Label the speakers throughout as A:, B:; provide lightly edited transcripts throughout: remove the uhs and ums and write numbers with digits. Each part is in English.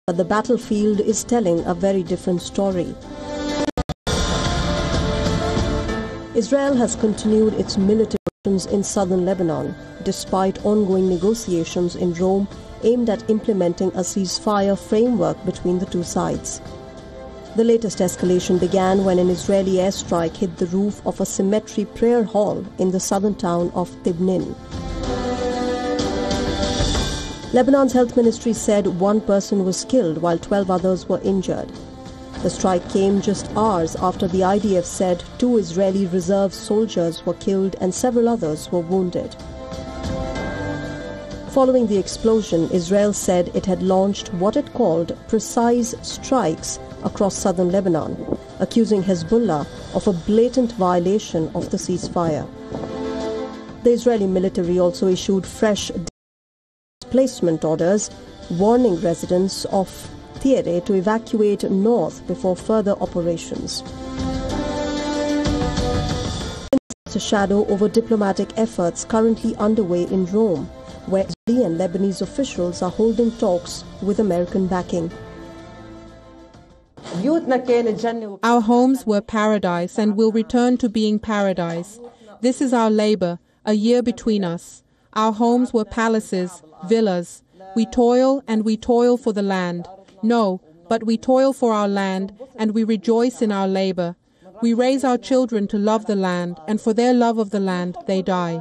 A: but the battlefield is telling a very different story. Israel has continued its military operations in southern Lebanon, despite ongoing negotiations in Rome aimed at implementing a ceasefire framework between the two sides. The latest escalation began when an Israeli airstrike hit the roof of a cemetery prayer hall in the southern town of Tibnin. Lebanon's health ministry said one person was killed while 12 others were injured. The strike came just hours after the IDF said 2 Israeli reserve soldiers were killed and several others were wounded. Following the explosion, Israel said it had launched what it called precise strikes across southern Lebanon, accusing Hezbollah of a blatant violation of the ceasefire. The Israeli military also issued fresh displacement orders, warning residents of Tiere to evacuate north before further operations. It's a shadow over diplomatic efforts currently underway in Rome, where Israeli and Lebanese officials are holding talks with American backing.
B: Our homes were paradise and will return to being paradise. This is our labor, a year between us. Our homes were palaces, villas. We toil and we toil for the land. No, but we toil for our land and we rejoice in our labor. We raise our children to love the land, and for their love of the land they die.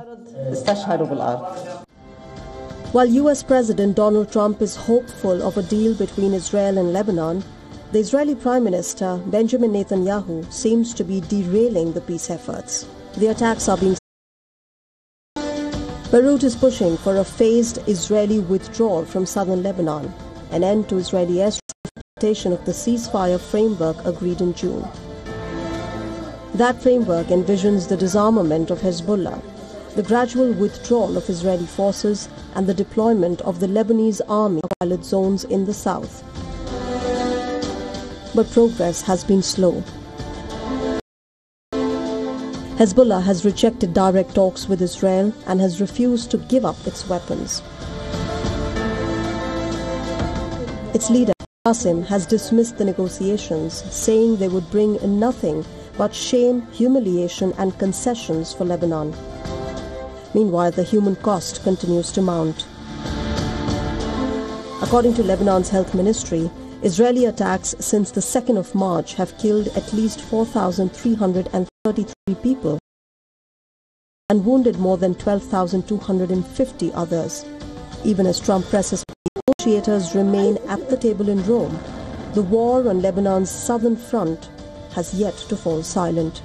A: While U.S. President Donald Trump is hopeful of a deal between Israel and Lebanon, the Israeli Prime Minister Benjamin Netanyahu seems to be derailing the peace efforts. The attacks are being Beirut is pushing for a phased Israeli withdrawal from southern Lebanon, an end to Israeli airstrike implementation of the ceasefire framework agreed in June. That framework envisions the disarmament of Hezbollah, the gradual withdrawal of Israeli forces, and the deployment of the Lebanese army in pilot zones in the south. But progress has been slow. Hezbollah has rejected direct talks with Israel and has refused to give up its weapons. Its leader, Qasem, has dismissed the negotiations, saying they would bring nothing but shame, humiliation and concessions for Lebanon. Meanwhile, the human cost continues to mount. According to Lebanon's health ministry, Israeli attacks since the 2nd of March have killed at least 4,333 people and wounded more than 12,250 others. Even as Trump presses negotiators remain at the table in Rome, the war on Lebanon's southern front has yet to fall silent.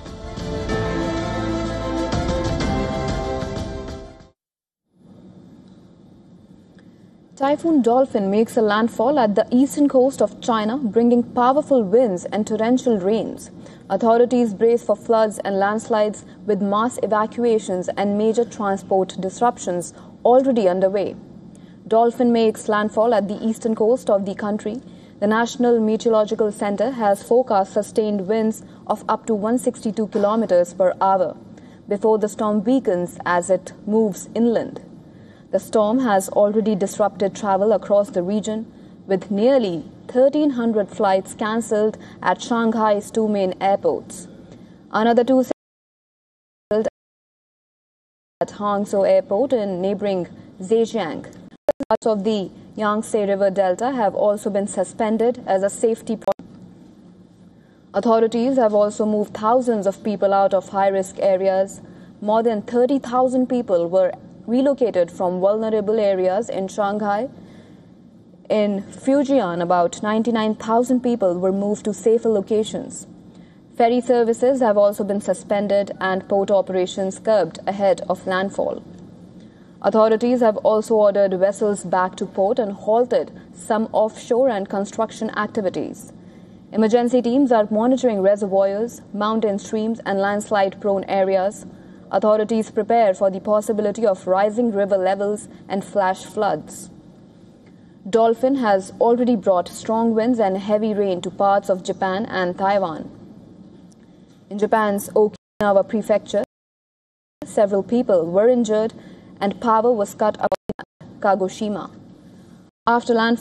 C: Typhoon Dolphin makes a landfall at the eastern coast of China, bringing powerful winds and torrential rains. Authorities brace for floods and landslides, with mass evacuations and major transport disruptions already underway. Dolphin makes landfall at the eastern coast of the country. The National Meteorological Center has forecast sustained winds of up to 162 kilometers per hour before the storm weakens as it moves inland. The storm has already disrupted travel across the region, with nearly 1,300 flights cancelled at Shanghai's 2 main airports. Another 2 at Hangzhou Airport in neighboring Zhejiang. Parts of the Yangtze River Delta have also been suspended as a safety precaution. Authorities have also moved thousands of people out of high-risk areas. More than 30,000 people were relocated from vulnerable areas in Shanghai. In Fujian, about 99,000 people were moved to safer locations. Ferry services have also been suspended and port operations curbed ahead of landfall. Authorities have also ordered vessels back to port and halted some offshore and construction activities. Emergency teams are monitoring reservoirs, mountain streams, and landslide-prone areas. Authorities prepare for the possibility of rising river levels and flash floods. Dolphin has already brought strong winds and heavy rain to parts of Japan and Taiwan. In Japan's Okinawa prefecture, several people were injured and power was cut off in Kagoshima. After landfall,